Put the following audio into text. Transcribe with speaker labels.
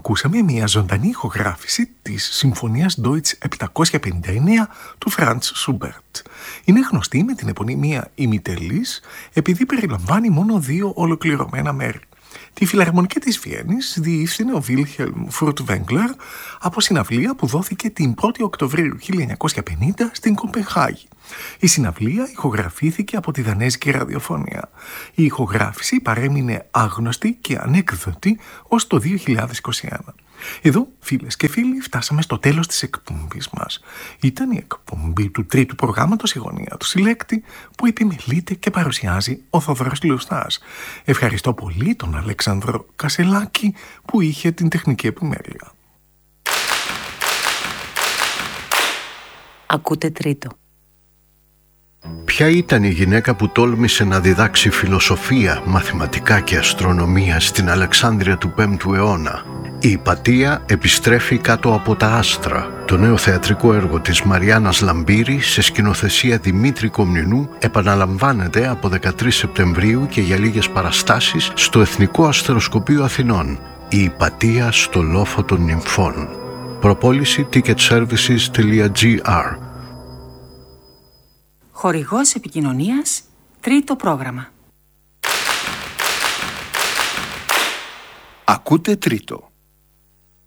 Speaker 1: ακούσαμε μια ζωντανή ηχογράφηση της Συμφωνίας Deutsch 759 του Franz Schubert. Είναι γνωστή με την επωνυμία ημιτελής επειδή περιλαμβάνει μόνο 2 ολοκληρωμένα μέρη. Τη Φιλαρμονική της Βιέννης διεύθυνε ο Wilhelm Furtwängler από συναυλία που δόθηκε την 1η Οκτωβρίου 1950 στην Κοπενχάγη. Η συναυλία ηχογραφήθηκε από τη Δανέζικη ραδιοφωνία. Η ηχογράφηση παρέμεινε άγνωστη και ανέκδοτη ως το 2021. Εδώ, φίλες και φίλοι, φτάσαμε στο τέλος της εκπομπής μας. Ήταν η εκπομπή του 3ου προγράμματος «Η γωνία του συλλέκτη» που επιμελείται και παρουσιάζει ο Θοδωρός Λουστάς. Ευχαριστώ πολύ τον Αλέξανδρο Κασελάκη που είχε την τεχνική επιμέλεια.
Speaker 2: Ακούτε τρίτο.
Speaker 3: Ποια ήταν η γυναίκα που τόλμησε να διδάξει φιλοσοφία, μαθηματικά και αστρονομία στην Αλεξάνδρεια του 5ου αιώνα? Η Ιπατία επιστρέφει κάτω από τα άστρα. Το νέο θεατρικό έργο της Μαριάννας Λαμπύρη σε σκηνοθεσία Δημήτρη Κομνηνού επαναλαμβάνεται από 13 Σεπτεμβρίου και για λίγες παραστάσεις στο Εθνικό Αστεροσκοπείο Αθηνών. Η Ιπατία στο λόφο των νυμφών. Προπόληση ticketservices.gr.
Speaker 2: Χορηγός επικοινωνίας, τρίτο πρόγραμμα.
Speaker 4: Ακούτε τρίτο.